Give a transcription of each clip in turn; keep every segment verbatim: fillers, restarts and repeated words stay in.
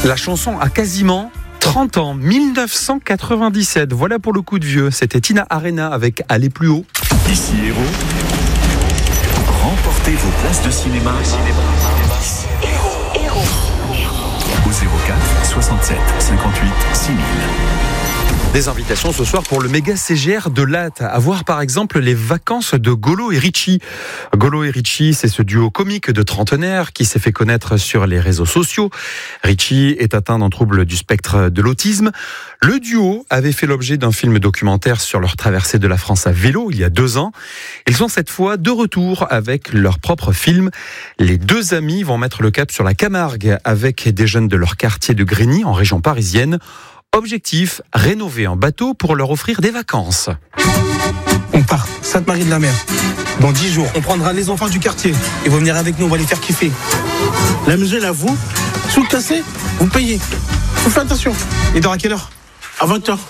La chanson a quasiment trente ans, dix-neuf cent quatre-vingt-dix-sept. Voilà pour le coup de vieux. C'était Tina Arena avec Aller plus haut. Ici Héros. Remportez vos places de cinéma. Héros. Au zéro quatre soixante-sept cinquante-huit six mille. Des invitations ce soir pour le méga C G R de Latte. À voir par exemple les vacances de Golo et Richie. Golo et Richie, c'est ce duo comique de trentenaires qui s'est fait connaître sur les réseaux sociaux. Richie est atteint d'un trouble du spectre de l'autisme. Le duo avait fait l'objet d'un film documentaire sur leur traversée de la France à vélo il y a deux ans. Ils sont cette fois de retour avec leur propre film. Les deux amis vont mettre le cap sur la Camargue avec des jeunes de leur quartier de Grigny en région parisienne. Objectif, rénover un bateau pour leur offrir des vacances. On part, Sainte-Marie-de-la-Mer. Dans dix jours, on prendra les enfants du quartier. Ils vont venir avec nous, on va les faire kiffer. La maison est à vous. Sous le cassé, vous payez. Vous faites attention. Et dort à quelle heure ? À vingt heures.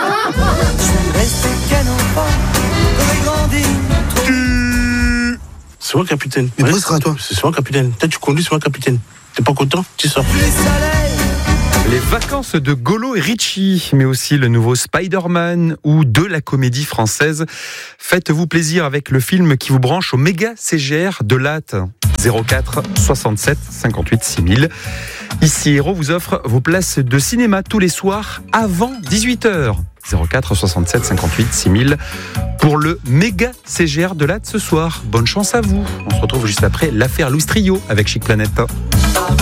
C'est moi le capitaine. Mais pourquoi sera toi ? C'est moi le capitaine. Toi tu conduis, c'est moi le capitaine. T'es pas content ? Tu sors. Les vacances de Golo et Richie, mais aussi le nouveau Spider-Man ou de la comédie française. Faites-vous plaisir avec le film qui vous branche au méga C G R de Latte. zéro quatre soixante-sept cinquante-huit six mille. Ici Héros vous offre vos places de cinéma tous les soirs avant dix-huit heures. zéro quatre soixante-sept cinquante-huit six mille pour le méga C G R de Latte ce soir. Bonne chance à vous. On se retrouve juste après l'affaire Louis Trio avec Chic Planète.